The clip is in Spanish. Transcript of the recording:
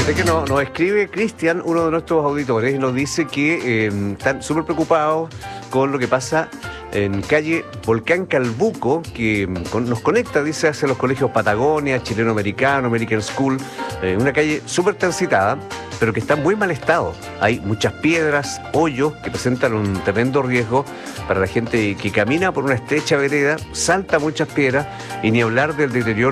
Fíjate que nos escribe Cristian, uno de nuestros auditores, y nos dice que están súper preocupados con lo que pasa en calle Volcán Calbuco, que nos conecta, dice, hacia los colegios Patagonia, Chileno Americano, American School, una calle súper transitada, pero que está en muy mal estado. Hay muchas piedras, hoyos que presentan un tremendo riesgo para la gente que camina por una estrecha vereda, salta muchas piedras, y ni hablar del deterioro